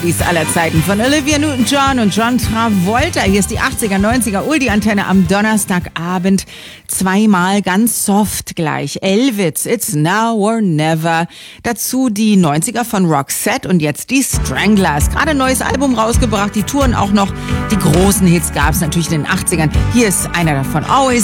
Aller Zeiten von Olivia Newton-John und John Travolta. Hier ist die 80er, 90er Oldie-Antenne am Donnerstagabend. Zweimal ganz soft gleich. Elvis, It's Now or Never. Dazu die 90er von Roxette und jetzt die Stranglers. Gerade ein neues Album rausgebracht, die touren auch noch. Die großen Hits gab es natürlich in den 80ern. Hier ist einer davon. Always